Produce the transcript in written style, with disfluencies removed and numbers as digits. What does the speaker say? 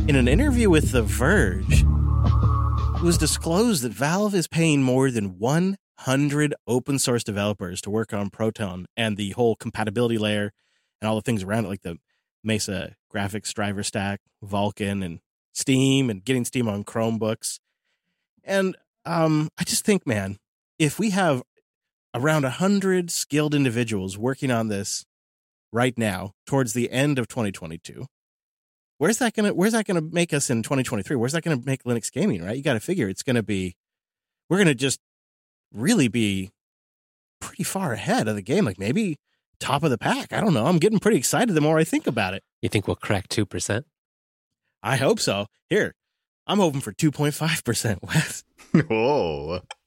In an interview with The Verge, it was disclosed that Valve is paying more than 100 open source developers to work on Proton and the whole compatibility layer and all the things around it, like the Mesa graphics driver stack, Vulkan, and Steam, and getting Steam on Chromebooks. And I just think, man, if we have around 100 skilled individuals working on this right now towards the end of 2022, where's that gonna make us in 2023? Where's that gonna make Linux gaming, right? You got to figure we're gonna just really be pretty far ahead of the game, like maybe top of the pack. I don't know. I'm getting pretty excited the more I think about it. You think we'll crack 2%? I hope so. Here, I'm hoping for 2.5%, Wes. Oh,